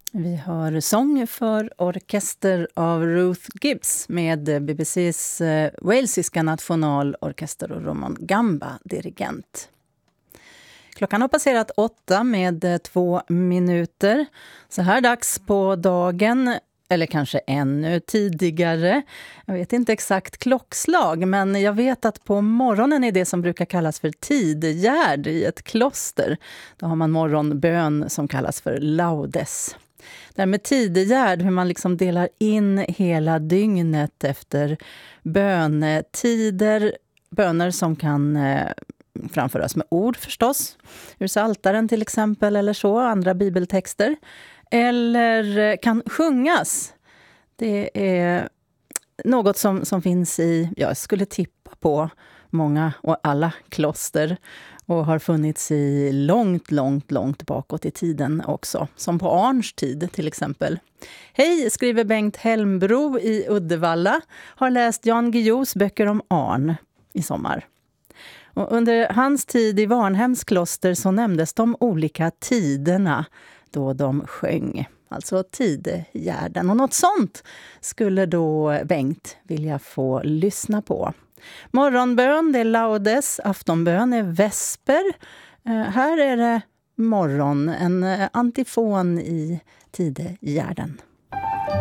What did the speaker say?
Vi hör sång för orkester av Ruth Gibbs med BBCs walesiska nationalorkester och Roman Gamba, dirigent. Klockan har passerat 8 med 2 minuter. Så här dags på dagen, eller kanske ännu tidigare. Jag vet inte exakt klockslag, men jag vet att på morgonen är det som brukar kallas för tidgärd i ett kloster. Då har man morgonbön som kallas för laudes. Det här med tidgärd, hur man liksom delar in hela dygnet efter bönetider, böner som kan framföras med ord förstås, ur Psaltaren till exempel eller så, andra bibeltexter, eller kan sjungas. Det är något som finns i, jag skulle tippa på många och alla kloster och har funnits i långt bakåt i tiden också, som på Arns tid till exempel. Hej, skriver Bengt Helmbro i Uddevalla, har läst Jan Guillous böcker om Arn i sommar. Och under hans tid i Varnhems kloster så nämndes de olika tiderna då de sjöng. Alltså tidegärden. Och något sånt skulle då Bengt vilja få lyssna på. Morgonbön, det är laudes. Aftonbön är vesper. Här är det morgon, en antifon i tidegärden.